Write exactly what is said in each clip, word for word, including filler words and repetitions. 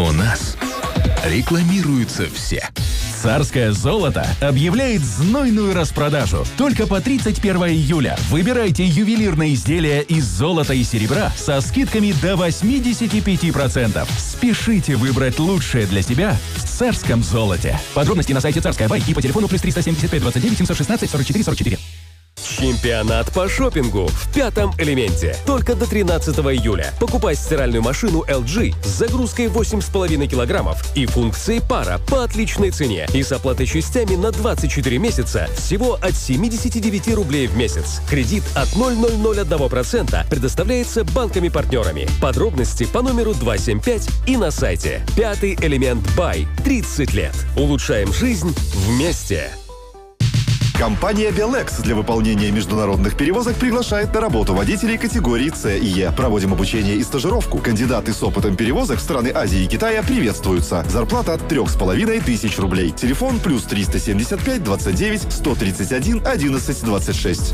У нас рекламируются все. Царское золото объявляет знойную распродажу. Только по тридцать первого июля выбирайте ювелирные изделия из золота и серебра со скидками до восемьдесят пять процентов. Спешите выбрать лучшее для себя в царском золоте. Подробности на сайте Царская Бай и по телефону плюс триста семьдесят пять двадцать девять семьсот шестнадцать сорок четыре сорок четыре. Чемпионат по шопингу в пятом элементе. Только до тринадцатого июля. Покупай стиральную машину эл джи с загрузкой восемь с половиной килограммов и функцией пара по отличной цене и с оплатой частями на двадцать четыре месяца всего от семьдесят девять рублей в месяц. Кредит от ноль целых ноль ноль один процента предоставляется банками-партнерами. Подробности по номеру два семь пять и на сайте. Пятый элемент Бай. тридцать лет. Улучшаем жизнь вместе. Компания Белекс для выполнения международных перевозок приглашает на работу водителей категории С и Е. Проводим обучение и стажировку. Кандидаты с опытом перевозок в страны Азии и Китая приветствуются. Зарплата от трех с половиной тысяч рублей. Телефон плюс триста семьдесят пять двадцать девять сто тридцать один одиннадцать двадцать шесть.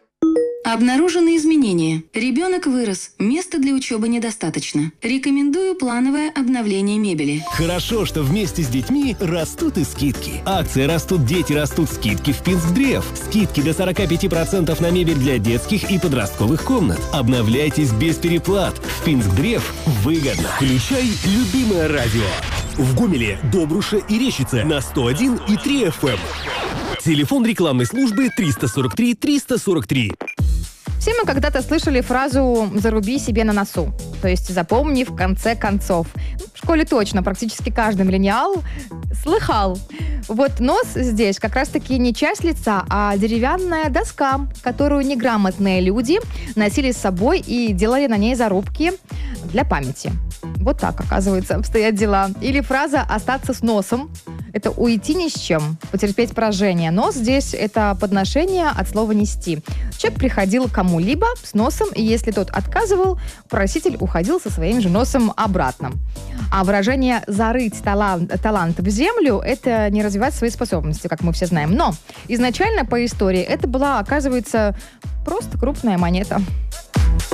Обнаружены изменения. Ребенок вырос. Места для учебы недостаточно. Рекомендую плановое обновление мебели. Хорошо, что вместе с детьми растут и скидки. Акция «Растут дети, растут скидки» в Пинск-Древ. Скидки до сорок пять процентов на мебель для детских и подростковых комнат. Обновляйтесь без переплат. В Пинск-Древ выгодно. Включай любимое радио. В Гомеле, Добруше и Рещице на сто один и три эф эм. Телефон рекламной службы триста сорок три триста сорок три. Все мы когда-то слышали фразу «заруби себе на носу», то есть запомни в конце концов. В школе точно, практически каждый миллениал слыхал. Вот нос здесь как раз-таки не часть лица, а деревянная доска, которую неграмотные люди носили с собой и делали на ней зарубки для памяти. Вот так, оказывается, обстоят дела. Или фраза «остаться с носом». Это уйти ни с чем, потерпеть поражение. Нос здесь – это подношение от слова «нести». Человек приходил к кому-либо с носом, и если тот отказывал, проситель уходил со своим же носом обратно. А выражение «зарыть талант, талант в землю» – это не развивать свои способности, как мы все знаем. Но изначально по истории это была, оказывается, просто крупная монета.